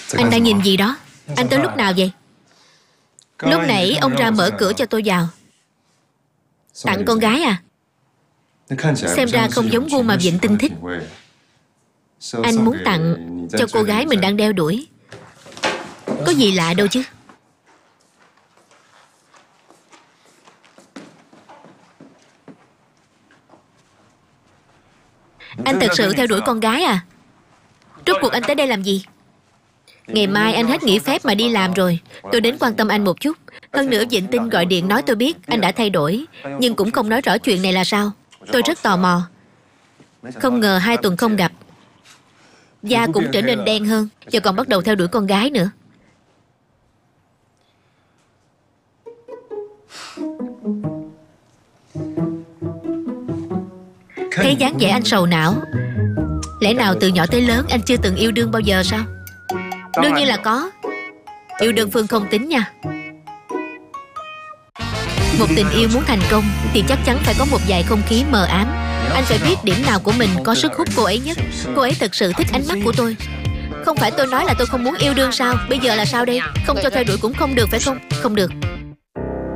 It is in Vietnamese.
Anh đang nhìn gì đó? Anh tới lúc nào vậy? Lúc nãy ông ra mở cửa cho tôi vào. Tặng con gái à? Xem ra không giống gu mà Vịnh Tinh thích. Anh muốn tặng cho cô gái mình đang đeo đuổi. Có gì lạ đâu chứ. Anh thật sự theo đuổi con gái à? Rốt cuộc anh tới đây làm gì? Ngày mai anh hết nghỉ phép mà đi làm rồi. Tôi đến quan tâm anh một chút. Hơn nữa Vịnh Tinh gọi điện nói tôi biết anh đã thay đổi, nhưng cũng không nói rõ chuyện này là sao. Tôi rất tò mò. Không ngờ 2 tuần không gặp, da cũng trở nên đen hơn, giờ còn bắt đầu theo đuổi con gái nữa. Thấy dáng vẻ anh sầu não. Lẽ nào từ nhỏ tới lớn anh chưa từng yêu đương bao giờ sao? Đương nhiên là có. Yêu đơn phương không tính nha. Một tình yêu muốn thành công thì chắc chắn phải có một vài không khí mờ ám. Anh phải biết điểm nào của mình có sức hút cô ấy nhất. Cô ấy thật sự thích ánh mắt của tôi. Không phải tôi nói là tôi không muốn yêu đương sao? Bây giờ là sao đây? Không cho theo đuổi cũng không được phải không? Không được.